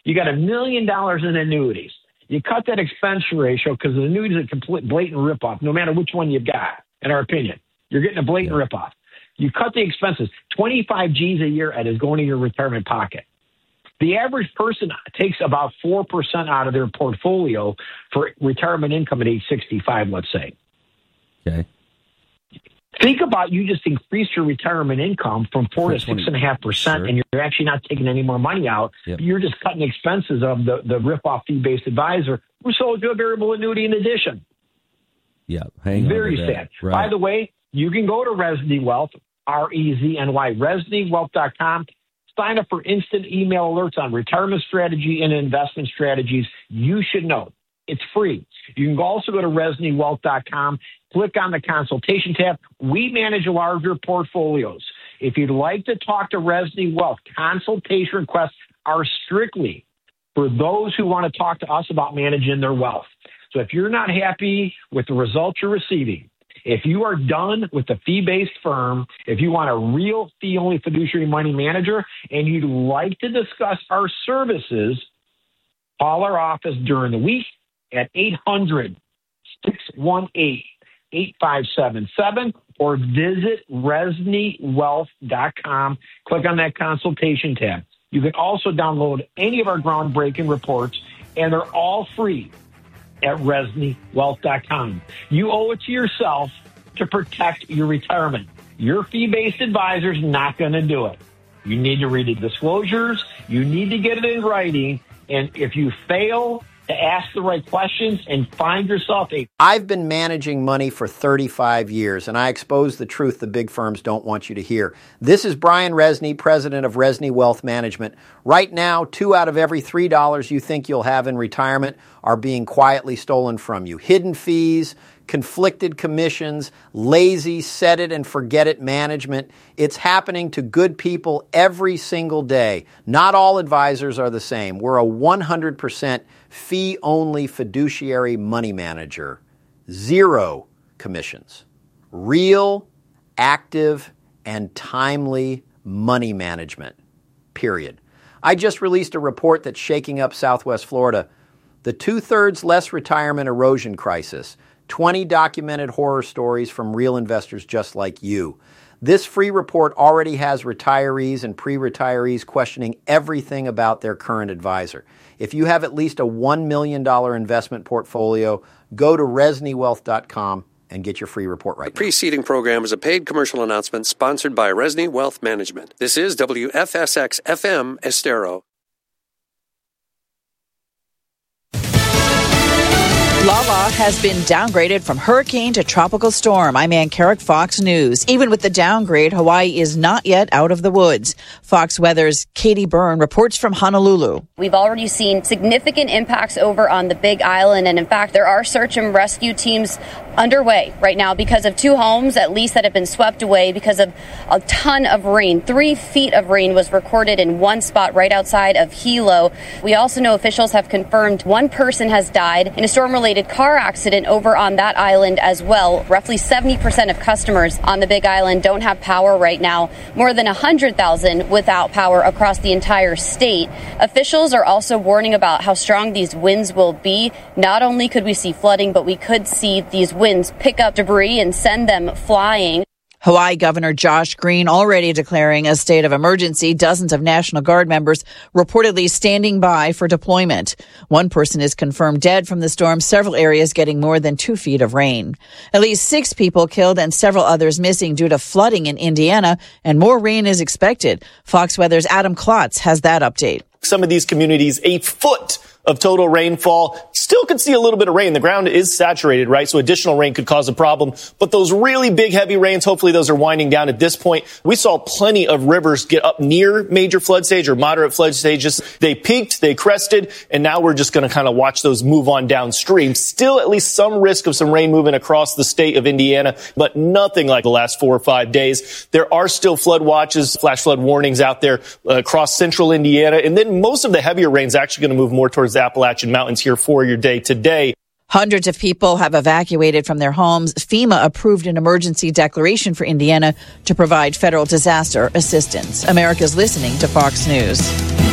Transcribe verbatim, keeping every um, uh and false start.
You got a million dollars in annuities. You cut that expense ratio because the annuities are a complete blatant ripoff, no matter which one you've got, in our opinion. You're getting a blatant yeah. ripoff. You cut the expenses. twenty-five G's a year and is going to your retirement pocket. The average person takes about four percent out of their portfolio for retirement income at age sixty-five, let's say. Okay. Think about you just increased your retirement income from four to six and a half percent, and you're actually not taking any more money out. Yep. You're just cutting expenses of the, the rip-off fee-based advisor who sold you a variable annuity in addition. Yeah, hang Very on to sad. Right. By the way, you can go to Resny Wealth, R E Z N Y, resny wealth dot com. Sign up for instant email alerts on retirement strategy and investment strategies you should know. It's free. You can also go to resny wealth dot com, click on the consultation tab. We manage larger portfolios. If you'd like to talk to Resny Wealth, consultation requests are strictly for those who want to talk to us about managing their wealth. So if you're not happy with the results you're receiving, if you are done with the fee-based firm, if you want a real fee-only fiduciary money manager, and you'd like to discuss our services, call our office during the week at eight hundred, six one eight, eight five seven seven or visit resny wealth dot com. Click on that consultation tab. You can also download any of our groundbreaking reports, and they're all free at resny wealth dot com. You owe it to yourself to protect your retirement. Your fee-based advisor's not going to do it. You need to read the disclosures. You need to get it in writing. And if you fail to ask the right questions and find yourself a... I've been managing money for thirty-five years, and I expose the truth the big firms don't want you to hear. This is Brian Resny, president of Resny Wealth Management. Right now, two out of every three dollars you think you'll have in retirement are being quietly stolen from you. Hidden fees, conflicted commissions, lazy set it and forget it management. It's happening to good people every single day. Not all advisors are the same. We're a one hundred percent fee-only fiduciary money manager. Zero commissions. Real, active, and timely money management. Period. I just released a report that's shaking up Southwest Florida. The two-thirds less retirement erosion crisis. twenty documented horror stories from real investors just like you. This free report already has retirees and pre-retirees questioning everything about their current advisor. If you have at least a one million dollars investment portfolio, go to resny wealth dot com and get your free report right now. The preceding program is a paid commercial announcement sponsored by Resny Wealth Management. This is W F S X F M Estero. Lala has been downgraded from hurricane to tropical storm. I'm Ann Carrick, Fox News. Even with the downgrade, Hawaii is not yet out of the woods. Fox Weather's Katie Byrne reports from Honolulu. We've already seen significant impacts over on the Big Island, and in fact, there are search and rescue teams underway right now because of two homes, at least, that have been swept away because of a ton of rain. Three feet of rain was recorded in one spot right outside of Hilo. We also know officials have confirmed one person has died in a storm-related car accident over on that island as well. Roughly seventy percent of customers on the Big Island don't have power right now. More than one hundred thousand without power across the entire state. Officials are also warning about how strong these winds will be. Not only could we see flooding, but we could see these winds pick up debris and send them flying. Hawaii Governor Josh Green already declaring a state of emergency. Dozens of National Guard members reportedly standing by for deployment. One person is confirmed dead from the storm, several areas getting more than two feet of rain. At least six people killed and several others missing due to flooding in Indiana, and more rain is expected. Fox Weather's Adam Klotz has that update. Some of these communities, a foot of total rainfall. Still could see a little bit of rain. The ground is saturated, right? So additional rain could cause a problem. But those really big, heavy rains, hopefully those are winding down at this point. We saw plenty of rivers get up near major flood stage or moderate flood stages. They peaked, they crested, and now we're just going to kind of watch those move on downstream. Still at least some risk of some rain moving across the state of Indiana, but nothing like the last four or five days. There are still flood watches, flash flood warnings out there uh, across central Indiana. And then most of the heavier rain is actually going to move more towards the Appalachian Mountains here for your day today. Hundreds of people have evacuated from their homes. FEMA approved an emergency declaration for Indiana to provide federal disaster assistance. America's listening to Fox News.